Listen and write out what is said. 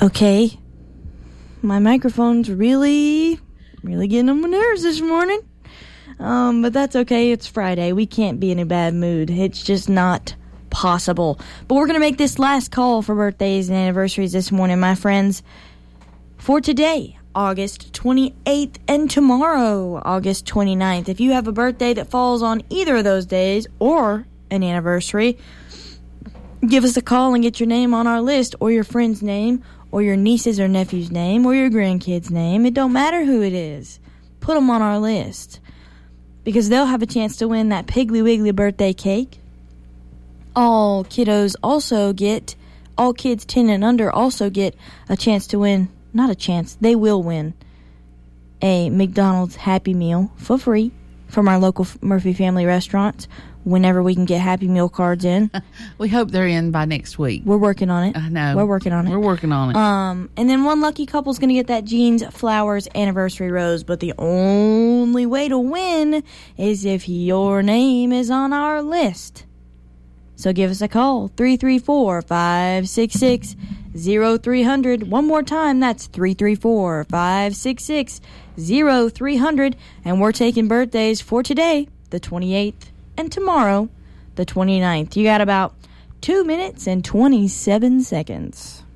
Okay. My microphone's really getting on my nerves this morning. But that's okay. It's Friday. We can't be in a bad mood. It's just not possible. But we're going to make this last call for birthdays and anniversaries this morning, my friends. For today, August 28th, and tomorrow, August 29th. If you have a birthday that falls on either of those days or an anniversary, give us a call and get your name on our list, or your friend's name, or your niece's or nephew's name, or your grandkid's name. It don't matter who it is. Put them on our list, because they'll have a chance to win that Piggly Wiggly birthday cake. All kids 10 and under also get a chance to win. Not a chance, they will win a McDonald's Happy Meal for free from our local Murphy Family Restaurants whenever we can get Happy Meal cards in. We hope they're in by next week. We're working on it. I know. We're working on it. And then one lucky couple's going to get that Jeans Flowers Anniversary Rose, but the only way to win is if your name is on our list. So give us a call, 334-566-0300. One more time, that's 334-566-0300. And we're taking birthdays for today, the 28th, and tomorrow, the 29th. You got about 2 minutes and 27 seconds.